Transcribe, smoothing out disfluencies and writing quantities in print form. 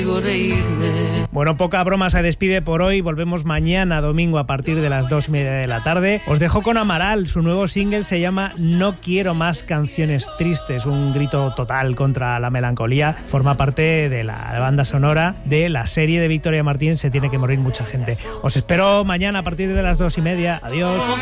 Bueno, poca broma se despide por hoy. Volvemos mañana domingo a partir de las 2:30 de la tarde. Os dejo con Amaral. Su nuevo single se llama No quiero más canciones tristes. Un grito total contra la melancolía. Forma parte de la banda sonora de la serie de Victoria Martín Se tiene que morir mucha gente. Os espero mañana a partir de las 2:30. Adiós.